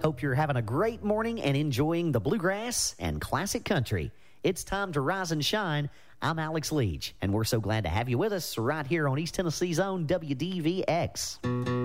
Hope you're having a great morning and enjoying the bluegrass and classic country. It's time to rise and shine. I'm Alex Leach, and we're so glad to have you with us right here on East Tennessee's own WDVX.